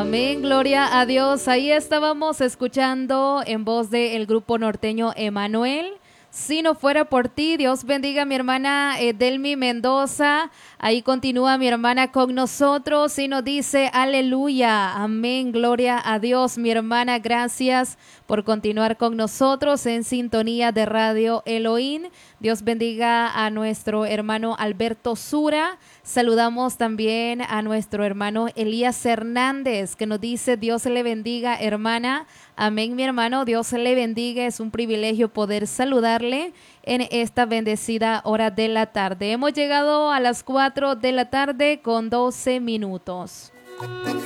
Amén, gloria a Dios. Ahí estábamos escuchando en voz del grupo norteño Emanuel. Si no fuera por ti, Dios bendiga a mi hermana Delmi Mendoza. Ahí continúa mi hermana con nosotros y nos dice aleluya, amén, gloria a Dios. Mi hermana, gracias por continuar con nosotros en sintonía de Radio Elohim. Dios bendiga a nuestro hermano Alberto Sura. Saludamos también a nuestro hermano Elías Hernández, que nos dice Dios le bendiga, hermana. Amén, mi hermano, Dios le bendiga. Es un privilegio poder saludarle en esta bendecida hora de la tarde. Hemos llegado a las 4 de la tarde con 12 minutos.